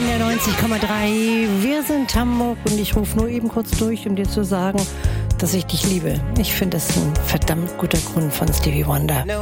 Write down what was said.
in der 90,3. Wir sind Hamburg und ich rufe nur eben kurz durch, um dir zu sagen, dass ich dich liebe. Ich finde es ein verdammt guter Grund von Stevie Wonder.